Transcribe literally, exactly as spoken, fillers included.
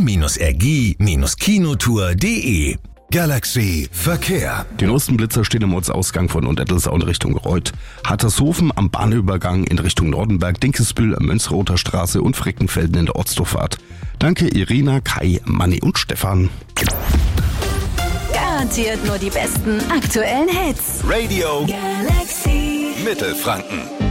n r g kinotour punkt de. Galaxy Verkehr. Die neuesten Blitzer stehen am Ortsausgang von Untertelsau in Richtung Reuth, Hattershofen am Bahnübergang in Richtung Nordenberg, Dinkelsbühl, Mönchsrother Straße und Freckenfelden in der Ortsdurchfahrt. Danke Irina, Kai, Manni und Stefan. Garantiert nur die besten aktuellen Hits. Radio Galaxy Mittelfranken.